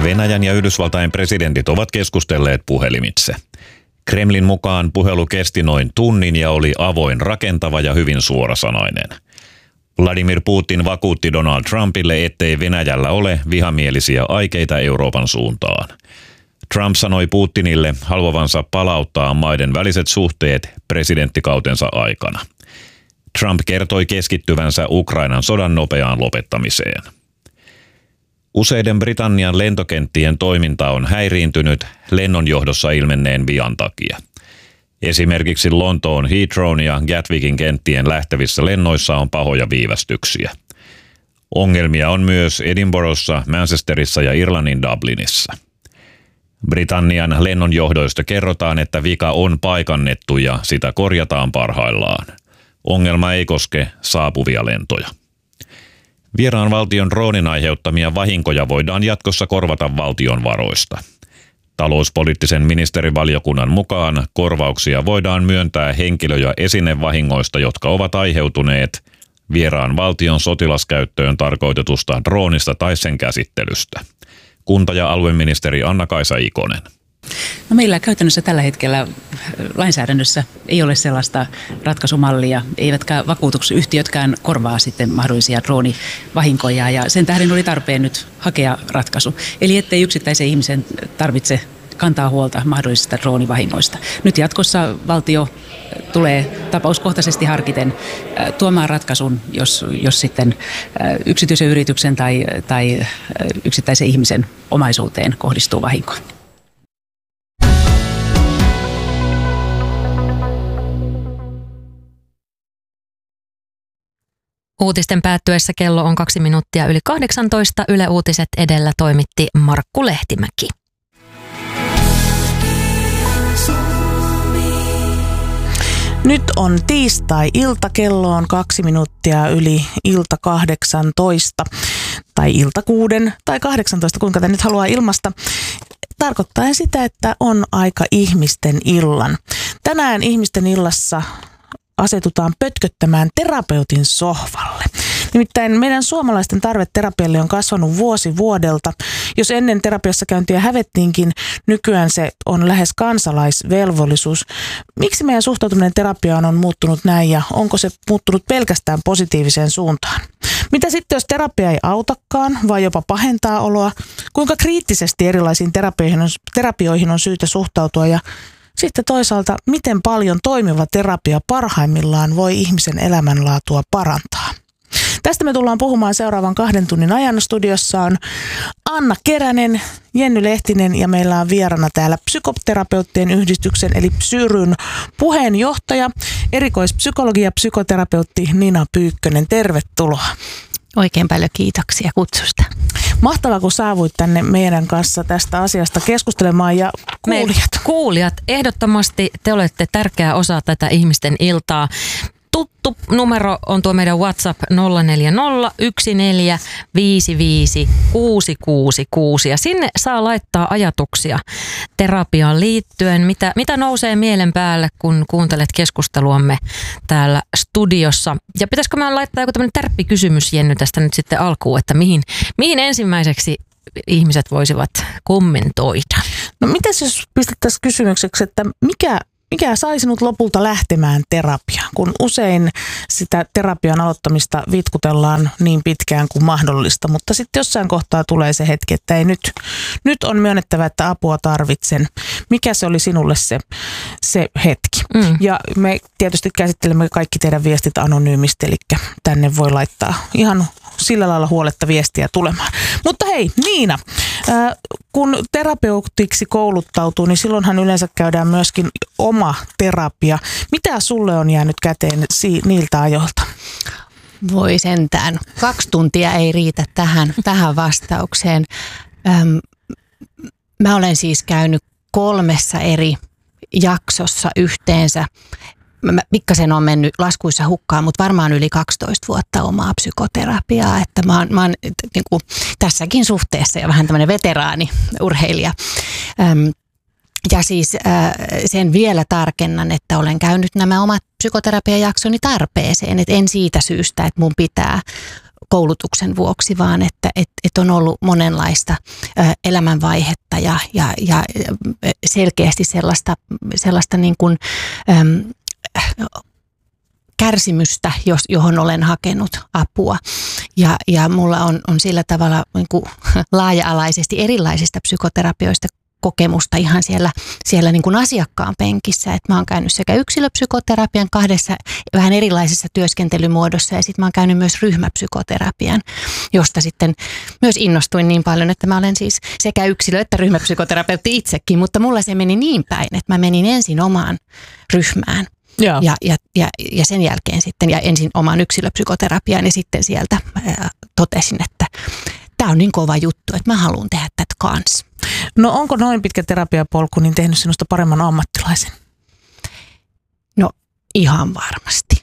Venäjän ja Yhdysvaltain presidentit ovat keskustelleet puhelimitse. Kremlin mukaan puhelu kesti noin tunnin ja oli avoin, rakentava ja hyvin suorasanainen. Vladimir Putin vakuutti Donald Trumpille, ettei Venäjällä ole vihamielisiä aikeita Euroopan suuntaan. Trump sanoi Putinille haluavansa palauttaa maiden väliset suhteet presidenttikautensa aikana. Trump kertoi keskittyvänsä Ukrainan sodan nopeaan lopettamiseen. Useiden Britannian lentokenttien toiminta on häiriintynyt lennonjohdossa ilmenneen vian takia. Esimerkiksi Lontoon Heathrown ja Gatwickin kenttien lähtevissä lennoissa on pahoja viivästyksiä. Ongelmia on myös Edinburghissa, Manchesterissa ja Irlannin Dublinissa. Britannian lennonjohdoista kerrotaan, että vika on paikannettu ja sitä korjataan parhaillaan. Ongelma ei koske saapuvia lentoja. Vieraan valtion droonin aiheuttamia vahinkoja voidaan jatkossa korvata valtion varoista. Talouspoliittisen ministerivaliokunnan mukaan korvauksia voidaan myöntää henkilö- ja esinevahingoista, jotka ovat aiheutuneet vieraan valtion sotilaskäyttöön tarkoitetusta droonista tai sen käsittelystä. Kunta- ja alueministeri Anna-Kaisa Ikonen. No meillä käytännössä tällä hetkellä lainsäädännössä ei ole sellaista ratkaisumallia, eivätkä vakuutusyhtiötkään korvaa sitten mahdollisia droonivahinkoja, ja sen tähden oli tarpeen nyt hakea ratkaisu. Eli ettei yksittäisen ihmisen tarvitse kantaa huolta mahdollisista droonivahingoista. Nyt jatkossa valtio tulee tapauskohtaisesti harkiten tuomaan ratkaisun, jos sitten yksityisen yrityksen tai yksittäisen ihmisen omaisuuteen kohdistuu vahinkoa. Uutisten päättyessä kello on 2 minuuttia yli 18. Yle Uutiset edellä toimitti Markku Lehtimäki. Nyt on tiistai-ilta, kello on 2 minuuttia yli ilta 18 tai ilta 6 tai 18, kuinka te nyt haluaa ilmasta. Tarkoittaa sitä, että on aika ihmisten illan. Tänään ihmisten illassa asetutaan pötköttämään terapeutin sohvalle. Nimittäin meidän suomalaisten tarve terapialle on kasvanut vuosi vuodelta. Jos ennen terapiassa käyntiä hävettiinkin, nykyään se on lähes kansalaisvelvollisuus. Miksi meidän suhtautuminen terapiaan on muuttunut näin ja onko se muuttunut pelkästään positiiviseen suuntaan? Mitä sitten, jos terapia ei autakaan vai jopa pahentaa oloa? Kuinka kriittisesti erilaisiin terapioihin on syytä suhtautua ja sitten toisaalta, miten paljon toimiva terapia parhaimmillaan voi ihmisen elämänlaatua parantaa? Tästä me tullaan puhumaan seuraavan 2 tunnin ajan. Studiossa on Anna Keränen, Jenny Lehtinen ja meillä on vieraana täällä psykoterapeuttien yhdistyksen eli Psyryn puheenjohtaja, erikoispsykologi ja psykoterapeutti Nina Pyykkönen. Tervetuloa. Oikein paljon kiitoksia kutsusta. Mahtavaa, kun saavuit tänne meidän kanssa tästä asiasta keskustelemaan ja kuulijat, ehdottomasti te olette tärkeä osa tätä ihmisten iltaa. Tuttu numero on tuo meidän WhatsApp 0401455666 ja sinne saa laittaa ajatuksia terapiaan liittyen. Mitä nousee mielen päälle, kun kuuntelet keskusteluamme täällä studiossa? Ja pitäisikö meidän laittaa joku tämmöinen tärppikysymys, Jenny, tästä nyt sitten alkuun, että mihin ensimmäiseksi ihmiset voisivat kommentoida? No mitäs jos pistettäisiin kysymykseksi, että mikä sai sinut lopulta lähtemään terapiaan, kun usein sitä terapian aloittamista vitkutellaan niin pitkään kuin mahdollista, mutta sitten jossain kohtaa tulee se hetki, että ei nyt on myönnettävä, että apua tarvitsen. Mikä se oli sinulle se hetki? Ja me tietysti käsittelemme kaikki teidän viestit anonyymisti, eli tänne voi laittaa ihan sillä lailla huoletta viestiä tulemaan. Mutta hei, Niina, kun terapeutiksi kouluttautuu, niin silloinhan yleensä käydään myöskin oma terapia. Mitä sulle on jäänyt käteen niiltä ajoilta? Voi sentään. 2 tuntia ei riitä tähän vastaukseen. Mä olen siis käynyt 3 eri jaksossa yhteensä. Mä pikkasen on mennyt laskuissa hukkaan, mutta varmaan yli 12 vuotta omaa psykoterapiaa, että mä oon niin kuin tässäkin suhteessa ja vähän tämmöinen veteraaniurheilija. Ja siis sen vielä tarkennan, että olen käynyt nämä omat psykoterapiajaksoni tarpeeseen, että en siitä syystä, että mun pitää koulutuksen vuoksi, vaan että on ollut monenlaista elämänvaihetta ja selkeästi sellaista niin kuin, kärsimystä, johon olen hakenut apua. Ja mulla on sillä tavalla niin kuin laaja-alaisesti erilaisista psykoterapioista kokemusta ihan siellä niin kuin asiakkaan penkissä. Et mä oon käynyt sekä yksilöpsykoterapian 2 vähän erilaisessa työskentelymuodossa ja sitten mä oon käynyt myös ryhmäpsykoterapian, josta sitten myös innostuin niin paljon, että mä olen siis sekä yksilö- että ryhmäpsykoterapeutti itsekin, mutta mulla se meni niin päin, että mä menin ensin omaan ryhmään. Ja sen jälkeen sitten, ja ensin omaan yksilöpsykoterapiaan ja sitten sieltä totesin, että tämä on niin kova juttu, että mä haluan tehdä tätä kanssa. No onko noin pitkä terapiapolku niin tehnyt sinusta paremman ammattilaisen? No ihan varmasti.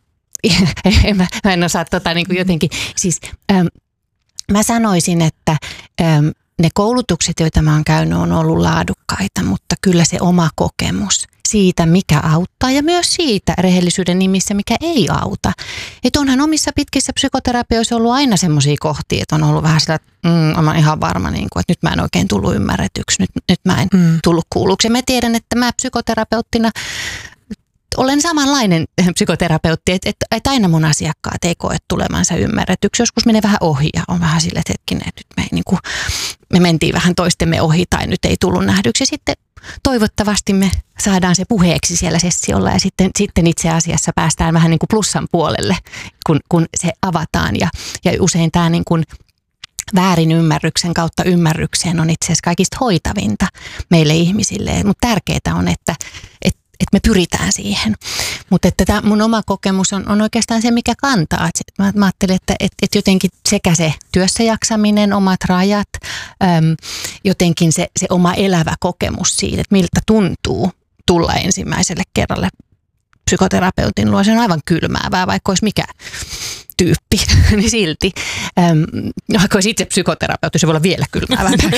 Mä en osaa niin kuin jotenkin, siis mä sanoisin, että ne koulutukset, joita mä oon käynyt, on ollut laadukkaita, mutta kyllä se oma kokemus siitä, mikä auttaa ja myös siitä rehellisyyden nimissä, mikä ei auta. Että onhan omissa pitkissä psykoterapioissa ollut aina semmoisia kohtia, että on ollut vähän sillä, että mä oon ihan varma, niin kuin, että nyt mä en oikein tullut ymmärretyksi, nyt mä en tullut kuulluksi. Ja mä tiedän, että mä psykoterapeuttina olen samanlainen psykoterapeutti, että aina mun asiakkaat ei koe tulemansa ymmärretyksi. Joskus menee vähän ohi ja on vähän sille, että hetkinen, nyt me mentiin vähän toistemme ohi tai nyt ei tullut nähdyksi. Ja sitten toivottavasti me saadaan se puheeksi siellä sessiolla ja sitten itse asiassa päästään vähän niin kuin plussan puolelle, kun se avataan. Ja usein tämä niin kuin väärin ymmärryksen kautta ymmärrykseen on itse asiassa kaikista hoitavinta meille ihmisille. Mutta tärkeää on, että me pyritään siihen. Mutta että tämä mun oma kokemus on oikeastaan se, mikä kantaa. Mä ajattelen, että jotenkin sekä se työssäjaksaminen, omat rajat, jotenkin se oma elävä kokemus siitä, että miltä tuntuu tulla ensimmäiselle kerralle psykoterapeutin luo. Se on aivan kylmäävää, vaikka olisi mikä tyyppi, niin silti. Vaikka olisi itse psykoterapeutti, se voi olla vielä kylmäävämpää.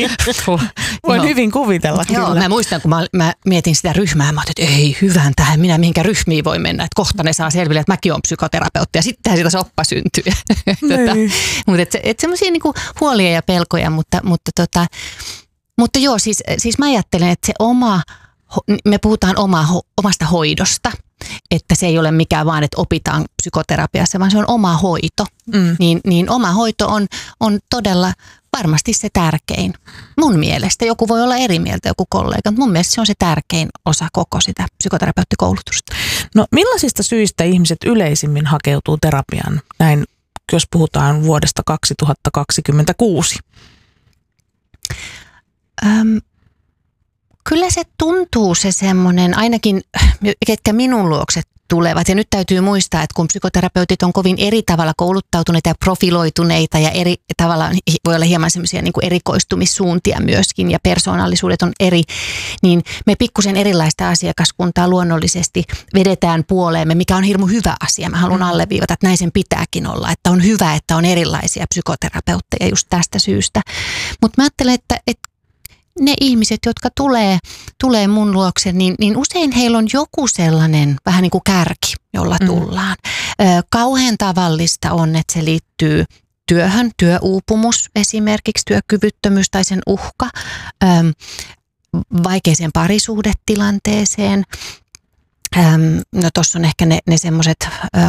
Voin hyvin kuvitella. Joo, mä muistan, kun mä mietin sitä ryhmää, mä ajattelin, että ei hyvän tähän, minä mihinkä ryhmiin voi mennä, että kohta ne saa selville, että mäkin olen psykoterapeutti ja sittenhän siitä soppa syntyy. Mutta semmoisia niinku huolia ja pelkoja, mutta joo, siis mä ajattelen, että se me puhutaan omasta hoidosta, että se ei ole mikään vaan, että opitaan psykoterapiassa, vaan se on oma hoito. Niin oma hoito on todella varmasti se tärkein. Mun mielestä, joku voi olla eri mieltä, joku kollega, mutta mun mielestä se on se tärkein osa koko sitä psykoterapeuttikoulutusta. No millaisista syistä ihmiset yleisimmin hakeutuu terapiaan, näin jos puhutaan vuodesta 2026? Kyllä se tuntuu se semmoinen, ainakin ketkä minun luokse tulevat. Ja nyt täytyy muistaa, että kun psykoterapeutit on kovin eri tavalla kouluttautuneita ja profiloituneita ja eri tavalla voi olla hieman semmoisia niin kuin erikoistumissuuntia myöskin ja persoonallisuudet on eri, niin me pikkusen erilaista asiakaskuntaa luonnollisesti vedetään puoleemme, mikä on hirmu hyvä asia. Mä haluan alleviivata, että näin sen pitääkin olla, että on hyvä, että on erilaisia psykoterapeutteja just tästä syystä. Mutta mä ajattelen, että ne ihmiset, jotka tulee mun luokse, niin usein heillä on joku sellainen vähän niin kuin kärki, jolla tullaan. Kauhean tavallista on, että se liittyy työhön, työuupumus esimerkiksi, työkyvyttömyys tai sen uhka, vaikeeseen parisuhdetilanteeseen. No tuossa on ehkä ne semmoiset.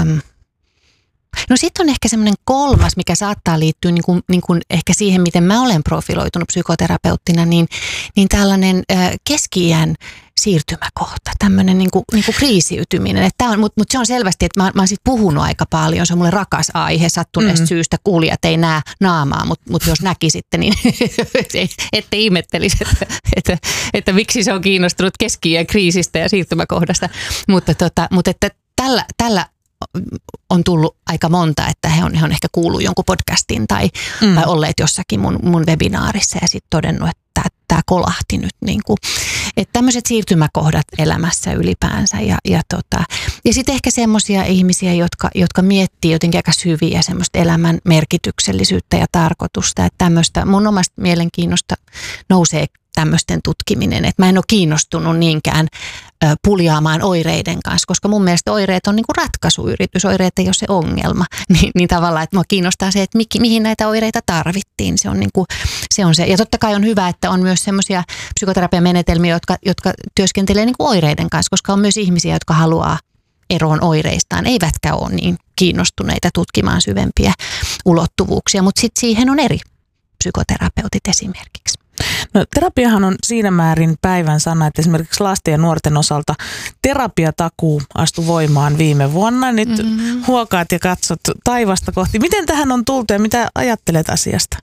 No sitten on ehkä semmoinen kolmas, mikä saattaa liittyä niin kuin ehkä siihen, miten mä olen profiloitunut psykoterapeuttina, niin tällainen keski-iän siirtymäkohta, tämmöinen niin kuin kriisiytyminen. Mutta se on selvästi, että mä oon siitä puhunut aika paljon, se on mulle rakas aihe sattuneesta syystä, kuulijat ei näe naamaa, mutta jos näkisitte, niin ette ihmettelisi, että miksi se on kiinnostunut keski-iän kriisistä ja siirtymäkohdasta, mutta että tällä on tullut aika monta, että he on ehkä kuullut jonkun podcastin tai olleet jossakin mun webinaarissa ja sitten todennut, että tämä kolahti nyt. Niin kuin, että tämmöiset siirtymäkohdat elämässä ylipäänsä. Ja sitten ehkä semmoisia ihmisiä, jotka miettii jotenkin aika syviä semmoista elämän merkityksellisyyttä ja tarkoitusta. Että tämmöistä mun omasta mielenkiinnosta nousee tämmöisten tutkiminen. Että mä en ole kiinnostunut niinkään puljaamaan oireiden kanssa, koska mun mielestä oireet on niin kuin ratkaisuyritys, oireet ei ole se ongelma. Niin tavallaan, että mua kiinnostaa se, että mihin näitä oireita tarvittiin. Se on se. Ja totta kai on hyvä, että on myös semmoisia psykoterapiamenetelmiä, jotka työskentelee niin kuin oireiden kanssa, koska on myös ihmisiä, jotka haluaa eroon oireistaan, eivätkä ole niin kiinnostuneita tutkimaan syvempiä ulottuvuuksia, mutta sitten siihen on eri psykoterapeutit esimerkiksi. No, terapiahan on siinä määrin päivän sana, että esimerkiksi lasten ja nuorten osalta terapiatakuu astui voimaan viime vuonna. Nyt huokaat ja katsot taivasta kohti. Miten tähän on tultu ja mitä ajattelet asiasta?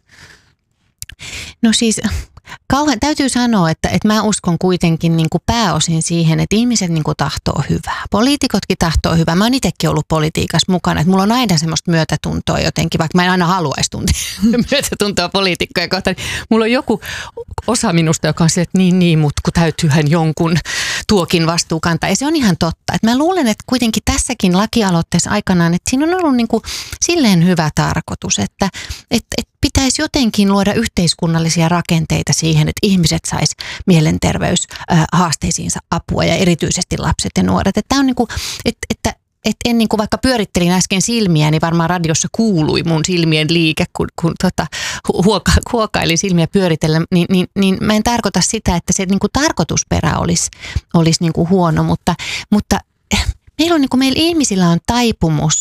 No siis täytyy sanoa, että mä uskon kuitenkin niin kuin pääosin siihen, että ihmiset niin kuin tahtoo hyvää. Poliitikotkin tahtoo hyvää. Mä oon itsekin ollut politiikassa mukana, että mulla on aina semmoista myötätuntoa jotenkin, vaikka mä en aina haluaisi tuntea myötätuntoa poliitikkoja kohtaan. Mulla on joku osa minusta, joka on se, että niin, mutta kun täytyyhän jonkun tuokin vastuu kantaa. Ja se on ihan totta. Että mä luulen, että kuitenkin tässäkin lakialoitteessa aikanaan, että siinä on ollut niin kuin silleen hyvä tarkoitus, että pitäisi jotenkin luoda yhteiskunnallisia rakenteita siihen, että ihmiset sais mielenterveyshaasteisiinsa apua ja erityisesti lapset ja nuoret. Että on niin kuin, että en niin kuin vaikka pyörittelin äsken silmiä, niin varmaan radiossa kuului mun silmien liike, kun huokailin silmiä pyöritellä, niin mä en tarkoita sitä, että se niin kuin tarkoitusperä olisi niin kuin huono, mutta meillä on niin kuin, meillä ihmisillä on taipumus,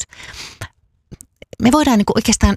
me voidaan niin kuin oikeastaan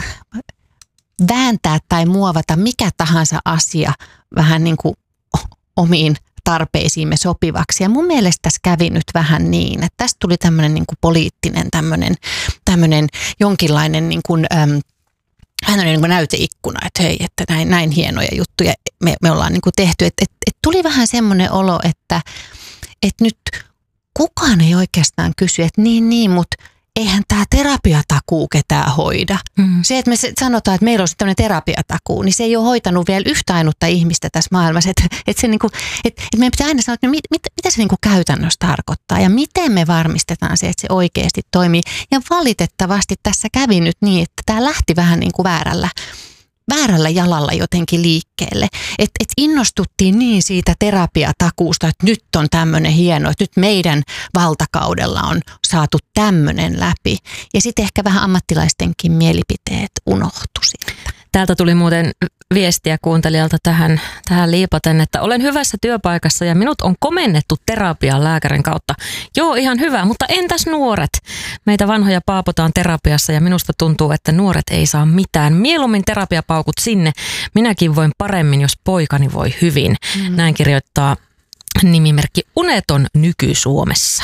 vääntää tai muovata mikä tahansa asia vähän niin kuin omiin tarpeisiimme sopivaksi. Ja mun mielestä tässä kävi nyt vähän niin, että tästä tuli tämmöinen niin kuin poliittinen tämmöinen jonkinlainen niin kuin, niin kuin näyteikkuna, että hei, että näin hienoja juttuja me ollaan niin kuin tehty. Että tuli vähän semmoinen olo, että nyt kukaan ei oikeastaan kysy, että niin, mutta eihän tämä terapiatakuu ketään hoida. Se, että me sanotaan, että meillä on tämmöinen terapiatakuu, niin se ei ole hoitanut vielä yhtä ainutta ihmistä tässä maailmassa. Että meidän pitää aina sanoa, että mitä se niinku käytännössä tarkoittaa ja miten me varmistetaan se, että se oikeasti toimii. Ja valitettavasti tässä kävi nyt niin, että tämä lähti vähän niin kuin väärällä jalalla jotenkin liikkeelle. Että innostuttiin niin siitä terapiatakuusta, että nyt on tämmöinen hieno, että nyt meidän valtakaudella on saatu tämmöinen läpi. Ja sitten ehkä vähän ammattilaistenkin mielipiteet unohtui siitä. Täältä tuli muuten viestiä kuuntelijalta tähän liipaten, että olen hyvässä työpaikassa ja minut on komennettu terapiaan lääkärin kautta. Joo, ihan hyvä, mutta entäs nuoret? Meitä vanhoja paapotaan terapiassa ja minusta tuntuu, että nuoret ei saa mitään. Mieluummin terapiapaukut sinne. Minäkin voin paremmin, jos poikani voi hyvin. Näin kirjoittaa nimimerkki Uneton Nyky-Suomessa.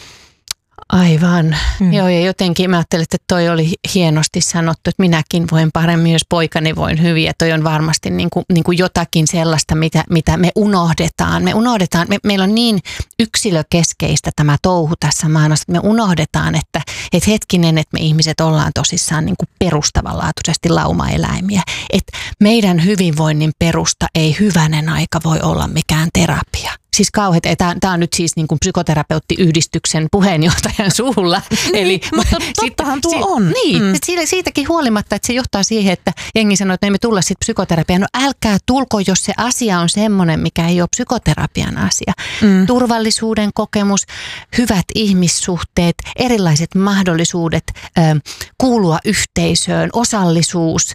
Aivan. Joo, ja jotenkin mä ajattelin, että toi oli hienosti sanottu, että minäkin voin paremmin, jos poikani voin hyvin. Ja toi on varmasti niin kuin jotakin sellaista, mitä me unohdetaan. Meillä on niin yksilökeskeistä tämä touhu tässä maailmassa, että me unohdetaan, että hetkinen, että me ihmiset ollaan tosissaan niin kuin perustavanlaatuisesti laumaeläimiä. Että meidän hyvinvoinnin perusta ei hyvänen aika voi olla mikään terapia. Siis kauheat, tämä on nyt siis niin kuin psykoterapeuttiyhdistyksen puheenjohtajan suulla. Eli, mutta tottahan tuo on. Niin, siitäkin huolimatta, että se johtaa siihen, että jengi sanoo, että me emme tulla sitten psykoterapiaan. No älkää tulko, jos se asia on semmoinen, mikä ei ole psykoterapian asia. Turvallisuuden kokemus, hyvät ihmissuhteet, erilaiset mahdollisuudet kuulua yhteisöön, osallisuus,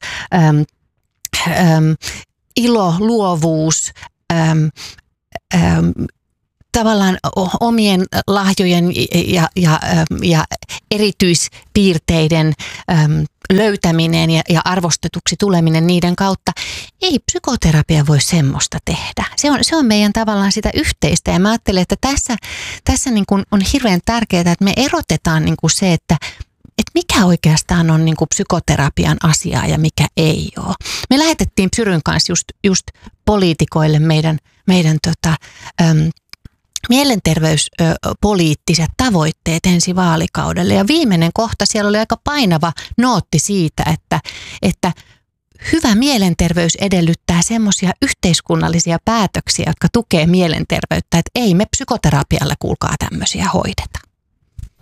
ilo, luovuus, tavallaan omien lahjojen ja erityispiirteiden löytäminen ja arvostetuksi tuleminen niiden kautta. Ei psykoterapia voi semmoista tehdä. Se on meidän tavallaan sitä yhteistä ja mä ajattelen, että tässä niin kuin on hirveän tärkeää, että me erotetaan niin kuin se, että mikä oikeastaan on niin kuin psykoterapian asiaa ja mikä ei ole. Me lähetettiin Psyryn kanssa just poliitikoille meidän mielenterveyspoliittiset tavoitteet ensi vaalikaudelle. Ja viimeinen kohta siellä oli aika painava nootti siitä, että hyvä mielenterveys edellyttää semmoisia yhteiskunnallisia päätöksiä, jotka tukee mielenterveyttä, että ei me psykoterapialla kuulkaa tämmöisiä hoideta.